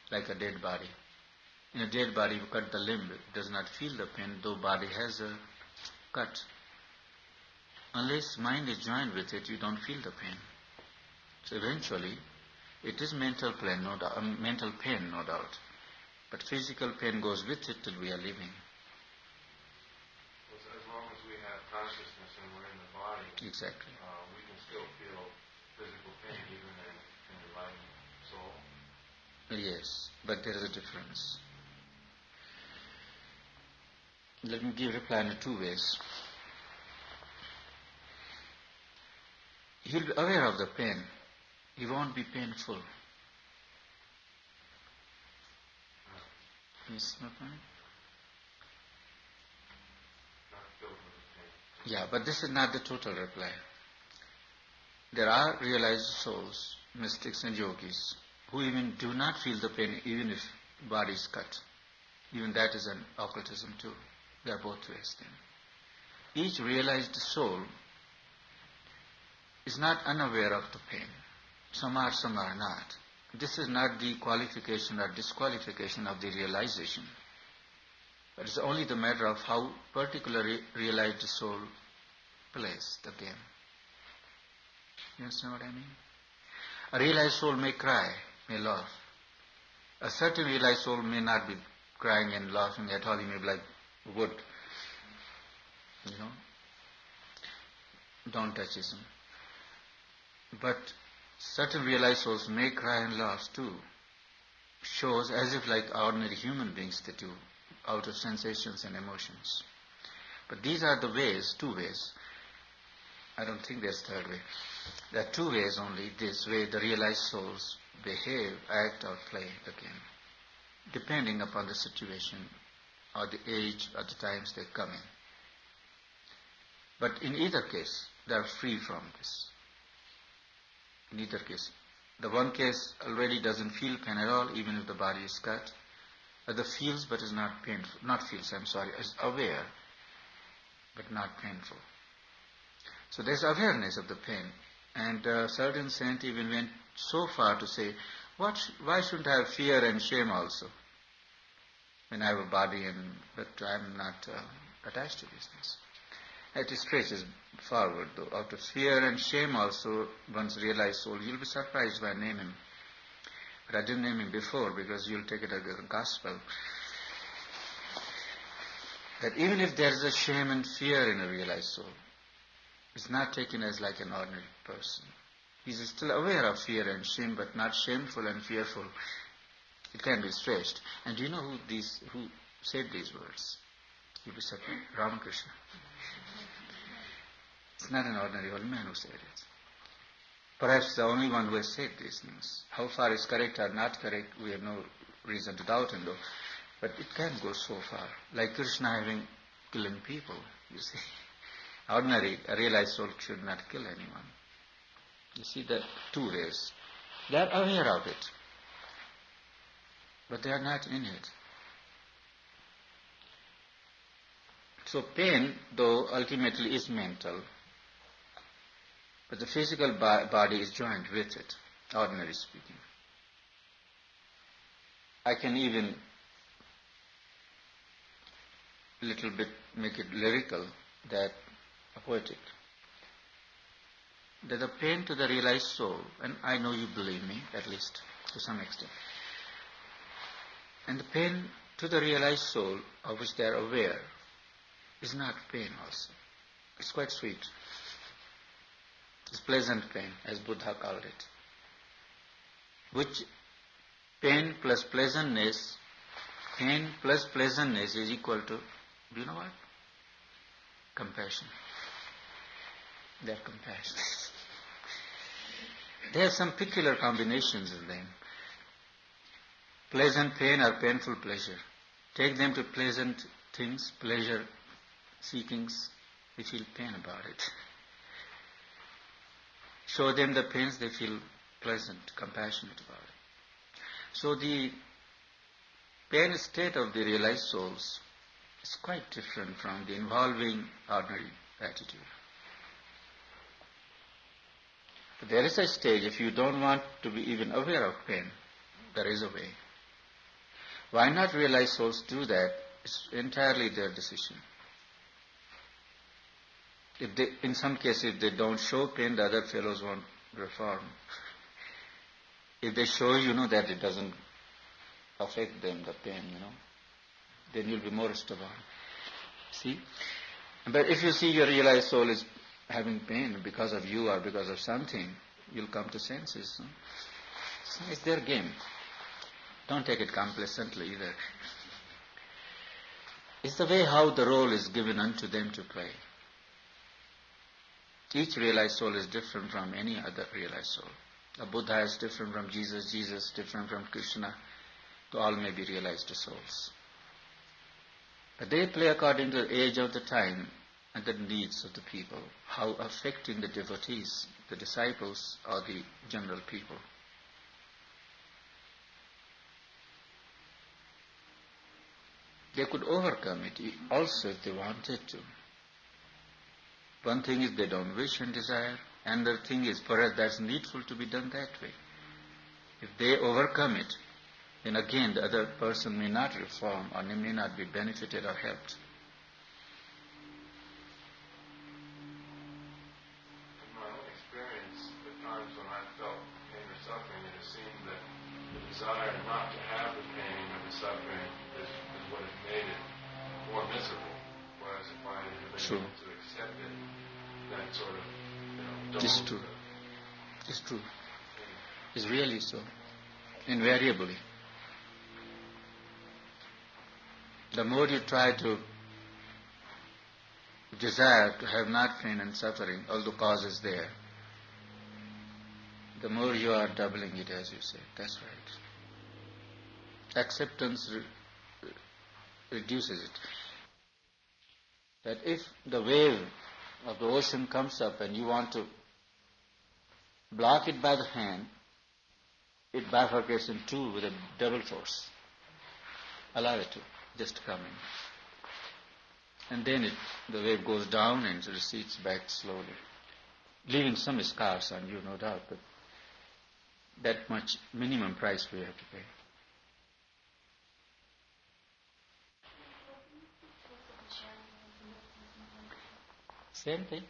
like a dead body. In a dead body, you cut the limb, it does not feel the pain, though body has a cut. Unless mind is joined with it, you don't feel the pain. So eventually, it is mental pain, no doubt. But physical pain goes with it till we are living. Well, as long as we have consciousness and we're in the body, exactly, we can still feel physical pain even in enlightened soul. Yes, but there is a difference. Let me give reply in two ways. He'll be aware of the pain. He won't be painful. You see my point? Yeah, but this is not the total reply. There are realized souls, mystics and yogis, who even do not feel the pain even if body is cut. Even that is an occultism too. They are both ways then. Each realized soul is not unaware of the pain. Some are not. This is not the qualification or disqualification of the realization. But it's only the matter of how particularly realized soul plays the game. You understand what I mean? A realized soul may cry, may laugh. A certain realized soul may not be crying and laughing at all. He may be like wood. Don't touch him. But certain realized souls may cry and laugh too. Shows as if like ordinary human beings they do, out of sensations and emotions. But these are the ways, two ways. I don't think there's third way. There are two ways only, this way the realized souls behave, act or play the game, depending upon the situation or the age or the times they come in. But in either case, they are free from this. In either case. The one case already doesn't feel pain at all, even if the body is cut. Other feels but is not painful. Is aware but not painful. So there's awareness of the pain. And a certain saint even went so far to say, why shouldn't I have fear and shame also? When I have a body but I'm not attached to these things. It stretches forward though. Out of fear and shame also, one's realized soul, you'll be surprised when I name him. But I didn't name him before because you'll take it as a gospel. That even if there is a shame and fear in a realized soul, it's not taken as like an ordinary person. He's still aware of fear and shame, but not shameful and fearful. It can be stretched. And do you know who said these words? You'll be surprised. Ramakrishna. It's not an ordinary old man who said it. Perhaps the only one who has said these things. How far is correct or not correct, we have no reason to doubt him though. But it can go so far. Like Krishna killing people, you see. Ordinary, a realized soul should not kill anyone. You see the two ways. They are aware of it. But they are not in it. So pain, though ultimately is mental, but the physical body is joined with it, ordinarily speaking. I can even little bit make it lyrical, poetic, that the pain to the realized soul, and I know you believe me, at least to some extent, and the pain to the realized soul of which they are aware is not pain also. It's quite sweet. It's pleasant pain, as Buddha called it. Which pain plus pleasantness is equal to, do you know what? Compassion. They are compassion. They have some peculiar combinations in them. Pleasant pain or painful pleasure. Take them to pleasant things, pleasure seekings, they feel pain about it. Show them the pains, they feel pleasant, compassionate about it. So the pain state of the realized souls is quite different from the involving ordinary attitude. But there is a stage, if you don't want to be even aware of pain, there is a way. Why not realized souls do that? It's entirely their decision. If they, in some cases, if they don't show pain, the other fellows won't reform. If they show, that it doesn't affect them, the pain, then you'll be more stubborn. See? But if you see your realized soul is having pain because of you or because of something, you'll come to senses. No? So it's their game. Don't take it complacently either. It's the way how the role is given unto them to play. Each realized soul is different from any other realized soul. The Buddha is different from Jesus, Jesus different from Krishna. All may be realized souls. But they play according to the age of the time and the needs of the people, how affecting the devotees, the disciples, or the general people. They could overcome it also if they wanted to. One thing is they don't wish and desire. Another thing is perhaps that's needful to be done that way. If they overcome it, then again the other person may not reform or may not be benefited or helped. In my own experience, the times when I felt pain or suffering, it has seemed that the desire not to have the pain or the suffering is what has made it more miserable. Whereas if I had been able to accept it, that sort of, It's true. It's true. It's really so. Invariably. The more you try to desire to have not pain and suffering, although cause is there, the more you are doubling it, as you say. That's right. Acceptance reduces it. That if the wave of the ocean comes up and you want to block it by the hand, it bifurcates in two with a double force. Allow it to just come in. And then the wave goes down and recedes back slowly, leaving some scars on you, no doubt, but that much minimum price we have to pay. Same thing.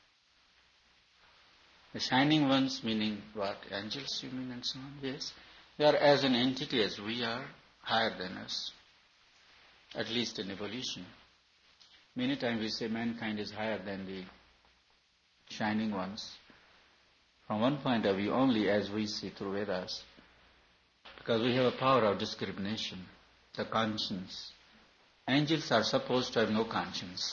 The shining ones, meaning what? Angels, you mean, and so on? Yes. They are as an entity as we are, higher than us, at least in evolution. Many times we say mankind is higher than the shining ones. From one point of view only, as we see through Vedas, because we have a power of discrimination, the conscience. Angels are supposed to have no conscience.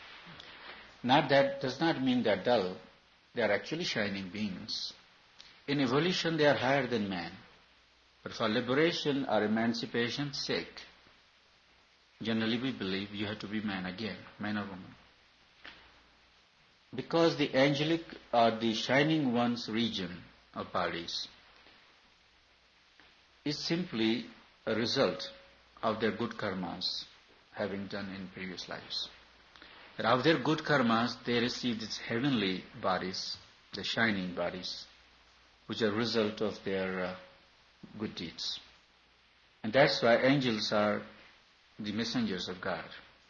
That does not mean they are dull. They are actually shining beings. In evolution, they are higher than man. But for liberation or emancipation's sake, generally we believe you have to be man again, man or woman. Because the angelic or the shining one's region of bodies is simply a result of their good karmas having done in previous lives. That of their good karmas, they received these heavenly bodies, the shining bodies, which are a result of their good deeds. And that's why angels are the messengers of God.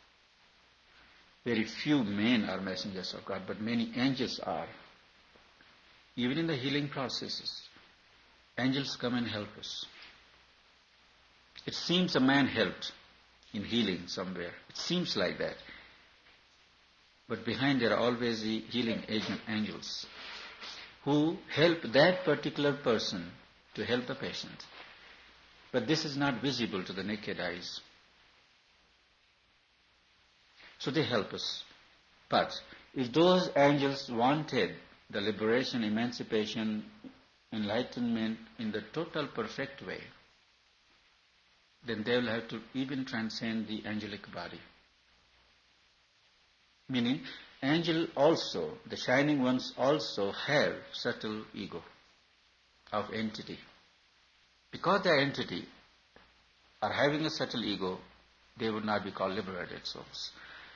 Very few men are messengers of God, but many angels are. Even in the healing processes, angels come and help us. It seems a man helped in healing somewhere. It seems like that. But behind there are always the healing angels who help that particular person to help the patient. But this is not visible to the naked eyes. So they help us. But if those angels wanted the liberation, emancipation, enlightenment in the total perfect way, then they will have to even transcend the angelic body. Meaning, angel also, the shining ones also have subtle ego of entity. Because they are entity, or having a subtle ego, they would not be called liberated souls.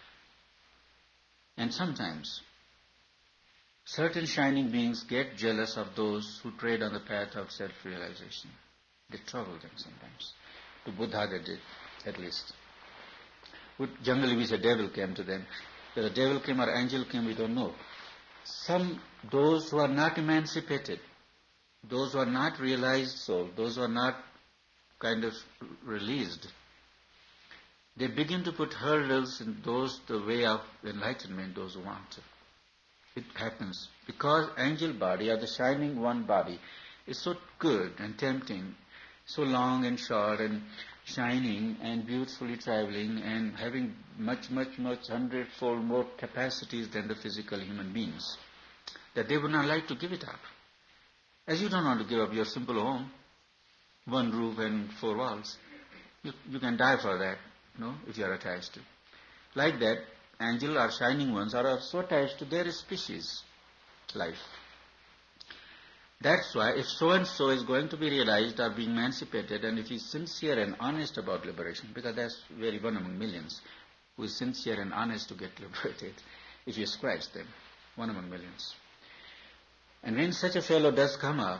And sometimes, certain shining beings get jealous of those who tread on the path of self-realization. They trouble them sometimes. To Buddha they did, at least. Generally we say devil came to them. Whether devil came or angel came, we don't know. Those who are not emancipated, those who are not realized soul, those who are not kind of released, they begin to put hurdles in the way of enlightenment, those who want to. It happens because angel body or the shining one body is so good and tempting, so long and short and shining and beautifully traveling and having much, 100-fold more capacities than the physical human beings, that they would not like to give it up. As you don't want to give up your simple home, one roof and 4 walls. You can die for that, if you are attached to. Like that, angel or shining ones are so attached to their species life. That's why if so-and-so is going to be realized or being emancipated, and if he's sincere and honest about liberation, because that's very one among millions, who is sincere and honest to get liberated, if you scratch them, one among millions. And when such a fellow does come up,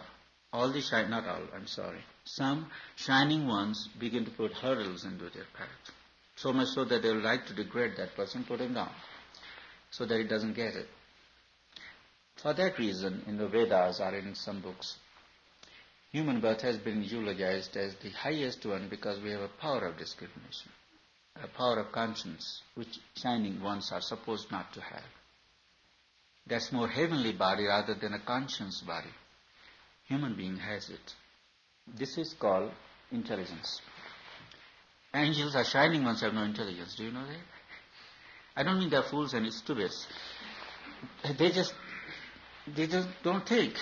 some shining ones begin to put hurdles into their path. So much so that they would like to degrade that person, put him down, so that he doesn't get it. For that reason, in the Vedas or in some books, human birth has been eulogized as the highest one because we have a power of discrimination, a power of conscience, which shining ones are supposed not to have. That's more heavenly body rather than a conscience body. Human being has it. This is called intelligence. Angels or shining ones have no intelligence. Do you know that? I don't mean they're fools and stupids. They just don't think.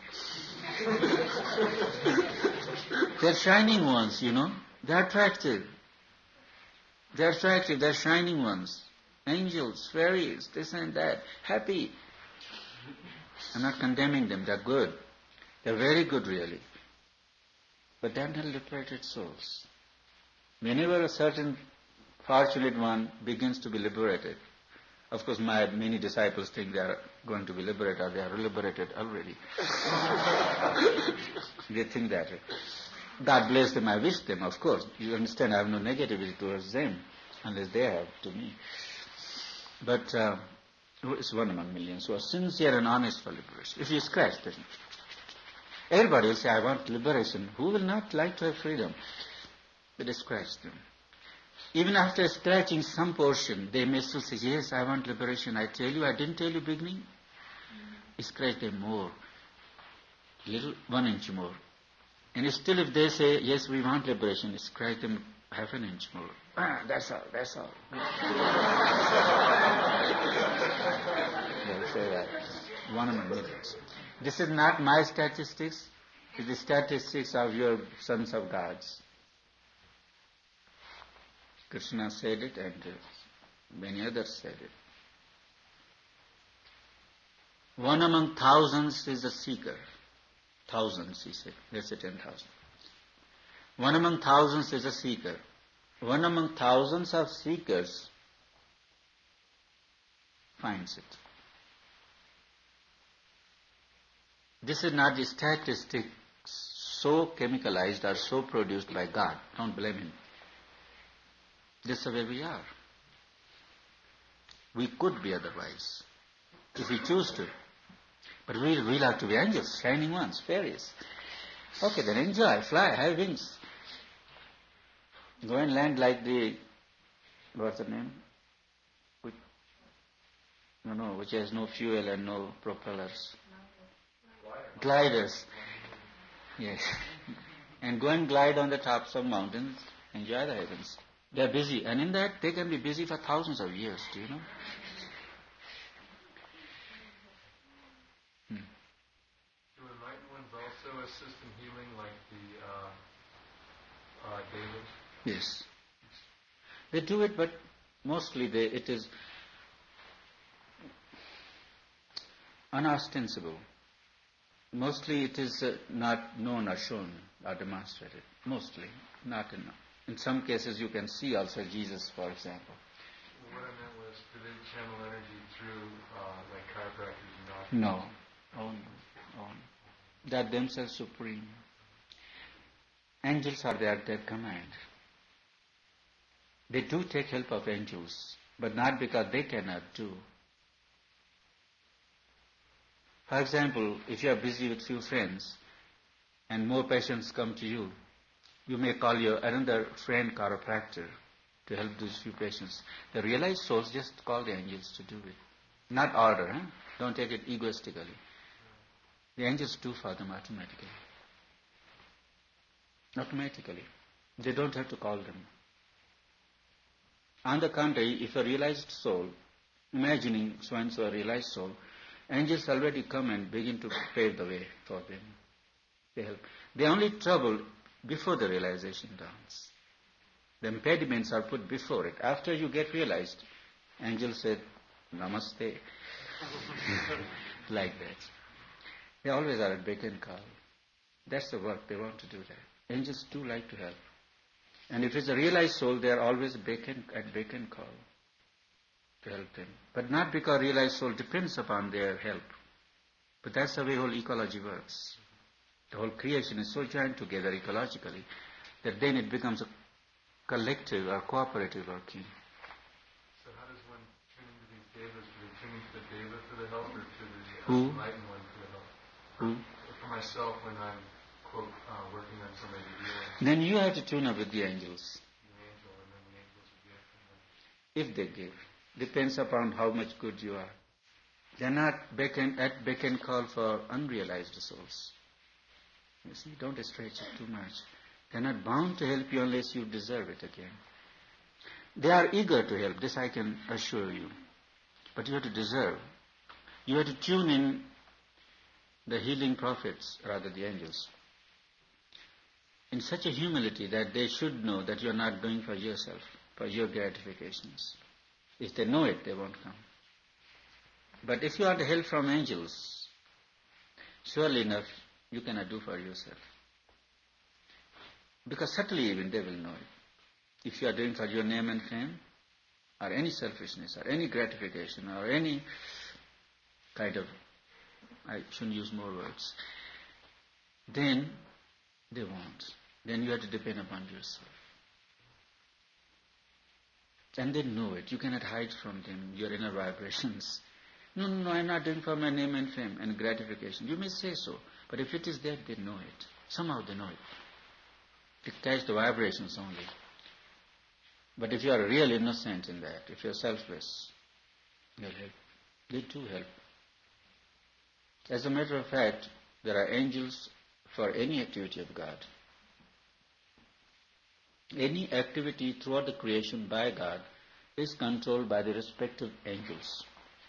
They're shining ones, They're attractive. They're shining ones. Angels, fairies, this and that. Happy. I'm not condemning them. They're good. They're very good, really. But they're not liberated souls. Whenever a certain fortunate one begins to be liberated, of course my many disciples think they are going to be liberated or they are liberated already. They think that. God bless them, I wish them, of course. You understand, I have no negativity towards them, unless they have to me. But it's one among millions who are sincere and honest for liberation. If you scratch them, everybody will say, I want liberation. Who will not like to have freedom? But they scratch them. Even after scratching some portion, they may still say, yes, I want liberation. I didn't tell you beginning. Scratch them more, little 1 inch more. And still if they say, yes, we want liberation, scratch them half an inch more. That's all. They'll say that. One among millions. This is not my statistics. It is the statistics of your sons of gods. Krishna said it and many others said it. 1 among thousands is a seeker. Thousands, he said. Let's say 10,000. 1 among thousands is a seeker. 1 among thousands of seekers finds it. This is not the statistic so chemicalized or so produced by God. Don't blame him. This is the way we are. We could be otherwise, if we choose to. But we'll have to be angels, shining ones, fairies. Okay, then enjoy, fly, have wings. Go and land like what's the name? Which has no fuel and no propellers. Gliders. Yes. And go and glide on the tops of mountains, enjoy the heavens. They are busy, and in that they can be busy for thousands of years, do you know? Do enlightened ones also assist in healing like the David? Yes. They do it, but mostly it is unostensible. Mostly it is not known or shown or demonstrated. Mostly, not enough. In some cases you can see also Jesus, for example. What I meant was, do they channel energy through like chiropractors and doctors? No. Oh, no. They are themselves supreme. Angels are there at their command. They do take help of angels, but not because they cannot do. For example, if you are busy with few friends and more patients come to you, you may call your another friend chiropractor to help those few patients. The realized souls just call the angels to do it. Not order, huh? Don't take it egoistically. The angels do for them automatically. Automatically. They don't have to call them. On the contrary, if a realized soul, imagining so-and-so a realized soul, angels already come and begin to pave the way for them. They help. The only trouble before the realization dawns. The impediments are put before it. After you get realized, angels said, Namaste. Like that. They always are at beck and call. That's the work. They want to do that. Angels do like to help. And if it's a realized soul, they are always at beck and call to help them. But not because realized soul depends upon their help. But that's the way whole ecology works. The whole creation is so joined together ecologically that then it becomes a collective or cooperative working. So how does one tune into these devas? Do they tune into the deva for the help or to the Who? enlightened one for the help? Who? For myself, when I'm, quote, working on somebody to Then you have to tune up with the angels. the angel, and then the angels would give. If they give. Depends upon how much good you are. They are not at beck and call for unrealized souls. You see, don't stretch it too much. They are not bound to help you unless you deserve it again. They are eager to help, this I can assure you. But you have to deserve. You have to tune in the healing prophets, rather the angels, in such a humility that they should know that you are not doing for yourself, for your gratifications. If they know it, they won't come. But if you want help from angels, surely enough, you cannot do for yourself. Because subtly even they will know it. If you are doing for your name and fame, or any selfishness, or any gratification, or any kind of, I shouldn't use more words, then they won't. Then you have to depend upon yourself. And they know it. You cannot hide from them your inner vibrations. No, I'm not doing for my name and fame and gratification. You may say so, but if it is there, they know it. Somehow they know it. They catch the vibrations only. But if you are real innocent in that, if you are selfless, they'll help. They do help. As a matter of fact, there are angels for any activity of God. Any activity throughout the creation by God is controlled by the respective angels.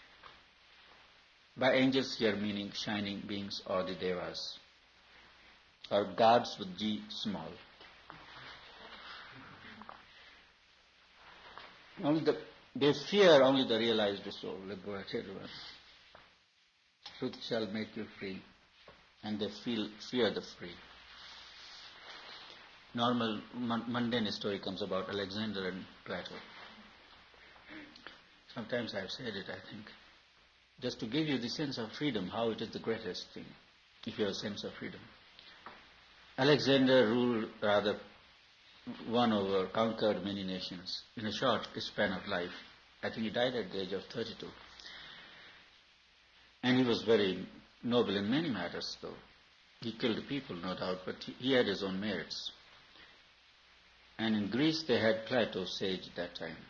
By angels here meaning shining beings or the devas, or gods with G small. They fear only the realized soul. Let go ahead, everyone. Truth shall make you free, and they fear the free. Normal mundane story comes about Alexander and Plato. Sometimes I've said it, I think, just to give you the sense of freedom, how it is the greatest thing, if you have a sense of freedom. Alexander conquered many nations in a short span of life. I think he died at the age of 32. And he was very noble in many matters, though. He killed people, no doubt, but he had his own merits. And in Greece they had Plato, sage, at that time.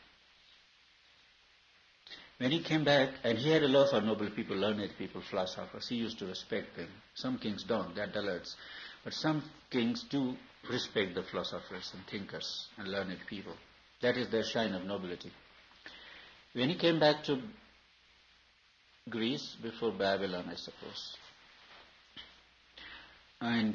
When he came back, and he had a love for noble people, learned people, philosophers, he used to respect them. Some kings don't, they're dullards. But some kings do respect the philosophers and thinkers and learned people. That is their shine of nobility. When he came back to Greece, before Babylon, I suppose, and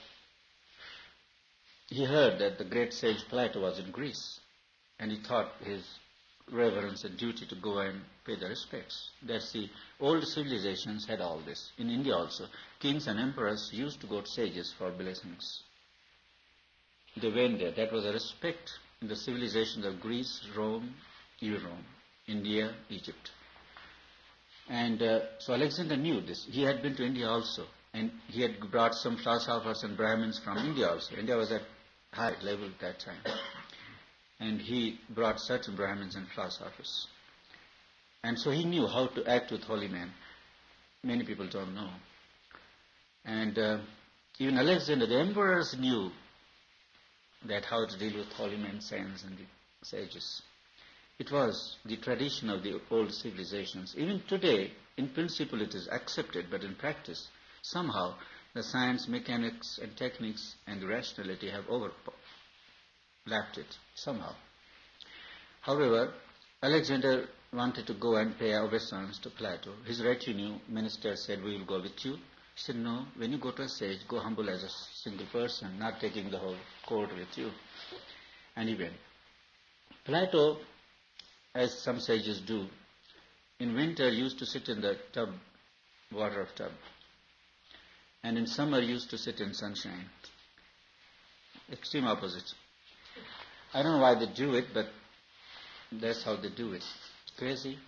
he heard that the great sage Plato was in Greece, and he thought his reverence and duty to go and pay the respects. That's the old civilizations had all this. In India also, kings and emperors used to go to sages for blessings. They went there. That was a respect in the civilizations of Greece, Rome, even Rome, India, Egypt. And so Alexander knew this. He had been to India also, and he had brought some philosophers and Brahmins from India also. India was at high level at that time. And he brought certain Brahmins and philosophers. And so he knew how to act with holy men. Many people don't know. And even Alexander, the emperors knew that how to deal with holy men, saints, and the sages. It was the tradition of the old civilizations. Even today, in principle it is accepted, but in practice, somehow the science, mechanics, and techniques and rationality have overlapped it, somehow. However, Alexander wanted to go and pay obeisance to Plato. His retinue minister said, "We will go with you." He said, "No, when you go to a sage, go humble as a single person, not taking the whole court with you." And he went. Plato, as some sages do, in winter used to sit in the tub, water of tub, and in summer used to sit in sunshine. Extreme opposite. I don't know why they do it, but that's how they do it. Crazy?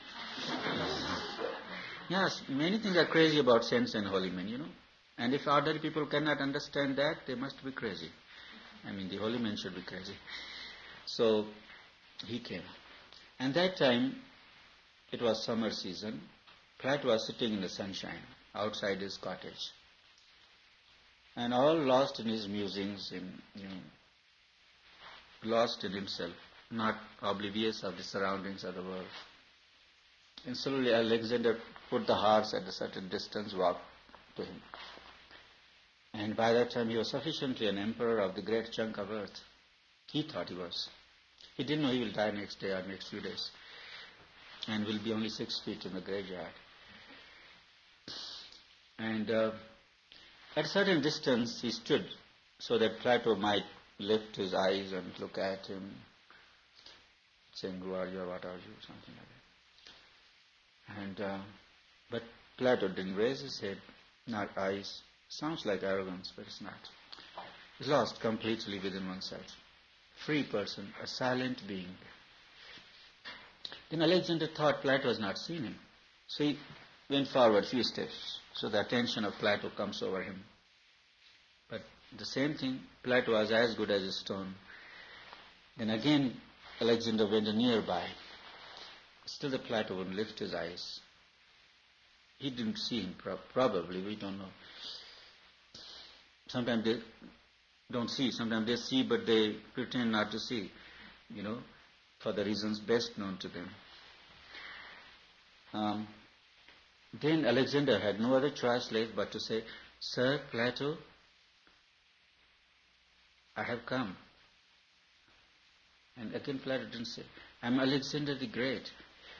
Yes, many things are crazy about saints and holy men, And if ordinary people cannot understand that, they must be crazy. I mean, the holy men should be crazy. So, he came. And that time, it was summer season. Plato was sitting in the sunshine outside his cottage. And all lost in his musings, lost in himself, not oblivious of the surroundings of the world. And slowly Alexander put the horse at a certain distance, walked to him. And by that time he was sufficiently an emperor of the great chunk of earth. He thought he was. He didn't know he will die next day or next few days, and will be only 6 feet in the graveyard. And at a certain distance he stood, so that Plato might lift his eyes and look at him, saying, "Who are you, or what are you?" something like that. And but Plato didn't raise his head, not eyes. Sounds like arrogance, but it's not. He's lost completely within oneself. Free person, a silent being. Then Alexander thought Plato has not seen him. So he went forward a few steps, so the attention of Plato comes over him. But the same thing, Plato was as good as a stone. Then again Alexander went nearby. Still the Plato wouldn't lift his eyes. He didn't see him, probably, we don't know. Sometimes they don't see, sometimes they see, but they pretend not to see, for the reasons best known to them. Then Alexander had no other choice left but to say, "Sir Plato, I have come." And again Plato didn't say, "I'm Alexander the Great,"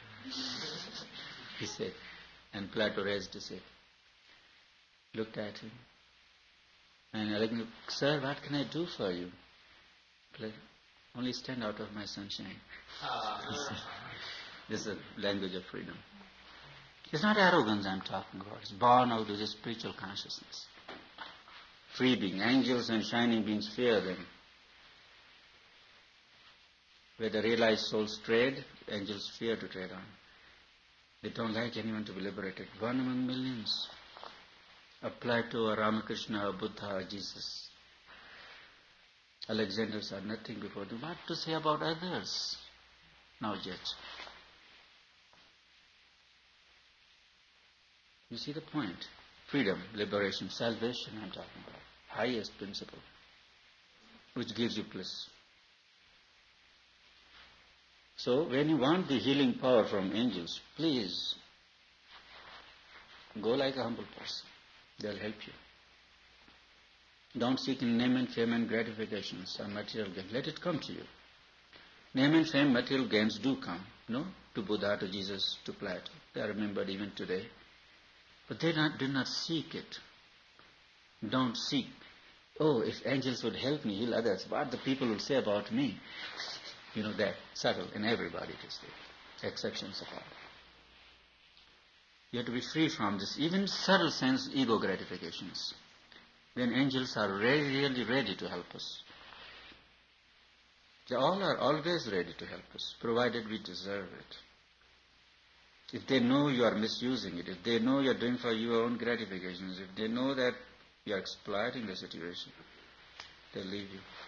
he said. And Plato raised his head, looked at him. And Alexander, "Sir, what can I do for you?" Plato, "Only stand out of my sunshine." This is the language of freedom. It's not arrogance I'm talking about. It's born out of the spiritual consciousness. Free being, angels and shining beings fear them. Where the realized souls tread, angels fear to tread on. They don't like anyone to be liberated. One among millions. A Plato, a Ramakrishna, a Buddha, a Jesus. Alexanders are nothing before them. What to say about others? Now yet. You see the point? Freedom, liberation, salvation I'm talking about. Highest principle, which gives you bliss. So when you want the healing power from angels, please go like a humble person. They'll help you. Don't seek in name and fame and gratifications or material gain. Let it come to you. Name and fame, material gains do come, to Buddha, to Jesus, to Plato. They are remembered even today. But they do not seek it. Don't seek, if angels would help me heal others, what the people will say about me. That subtle in everybody it is there. Exceptions apart. You have to be free from this, even subtle sense ego gratifications. Then angels are really ready to help us. They all are always ready to help us, provided we deserve it. If they know you are misusing it, if they know you are doing for your own gratifications, if they know that you are exploiting the situation, they leave you.